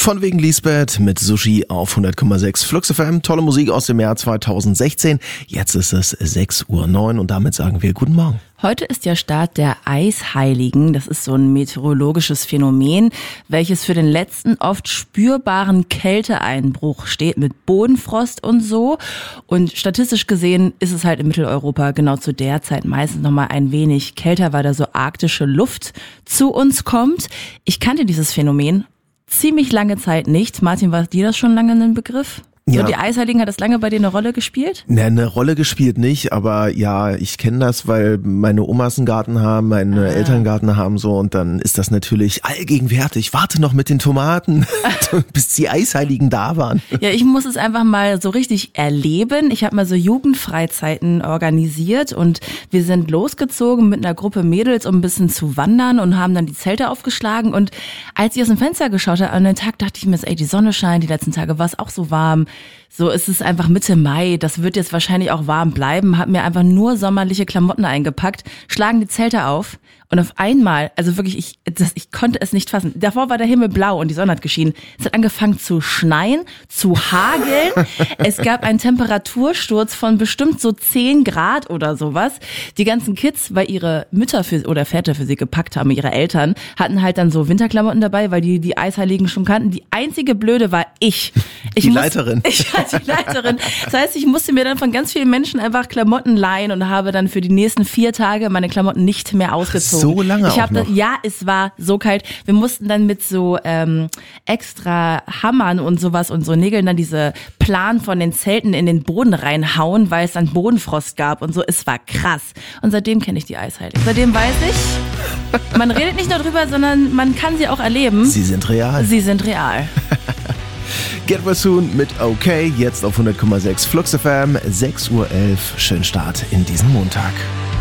Von wegen Lisbeth mit Sushi auf 100,6 Flux FM. Tolle Musik aus dem Jahr 2016. Jetzt ist es 6:09 Uhr und damit sagen wir guten Morgen. Heute ist ja Start der Eisheiligen. Das ist so ein meteorologisches Phänomen, welches für den letzten oft spürbaren Kälteeinbruch steht mit Bodenfrost und so. Und statistisch gesehen ist es halt in Mitteleuropa genau zu der Zeit meistens nochmal ein wenig kälter, weil da so arktische Luft zu uns kommt. Ich kannte dieses Phänomen ziemlich lange Zeit nicht. Martin, war dir das schon lange ein Begriff? Ja. So, die Eisheiligen, hat das lange bei dir eine Rolle gespielt? Ne, eine Rolle gespielt nicht, aber ja, ich kenne das, weil meine Omas einen Garten haben, meine Eltern einen Garten haben so und dann ist das natürlich allgegenwärtig. Warte noch mit den Tomaten, bis die Eisheiligen da waren. Ja, ich muss es einfach mal so richtig erleben. Ich habe mal so Jugendfreizeiten organisiert und wir sind losgezogen mit einer Gruppe Mädels, um ein bisschen zu wandern und haben dann die Zelte aufgeschlagen und als ich aus dem Fenster geschaut habe an den Tag, dachte ich mir, ey, die Sonne scheint, die letzten Tage war es auch so warm. So ist es einfach Mitte Mai, das wird jetzt wahrscheinlich auch warm bleiben, hab mir einfach nur sommerliche Klamotten eingepackt, schlagen die Zelte auf und auf einmal, also wirklich, ich konnte es nicht fassen. Davor war der Himmel blau und die Sonne hat geschienen. Es hat angefangen zu schneien, zu hageln. Es gab einen Temperatursturz von bestimmt so 10 Grad oder sowas. Die ganzen Kids, weil ihre Mütter oder Väter für sie gepackt haben, ihre Eltern, hatten halt dann so Winterklamotten dabei, weil die Eisheiligen schon kannten. Die einzige Blöde war ich. Leiterin. Ich war die Leiterin. Das heißt, ich musste mir dann von ganz vielen Menschen einfach Klamotten leihen und habe dann für die nächsten 4 Tage meine Klamotten nicht mehr ausgezogen. So lange auch noch? Ja, es war so kalt. Wir mussten dann mit so extra Hammern und sowas und so Nägeln dann diese Plan von den Zelten in den Boden reinhauen, weil es dann Bodenfrost gab und so. Es war krass. Und seitdem kenne ich die Eisheiligen. Seitdem weiß ich, man redet nicht nur drüber, sondern man kann sie auch erleben. Sie sind real. Sie sind real. Get Well Soon mit OK, jetzt auf 100,6 Flux FM, 6:11 Uhr. Schönen Start in diesen Montag.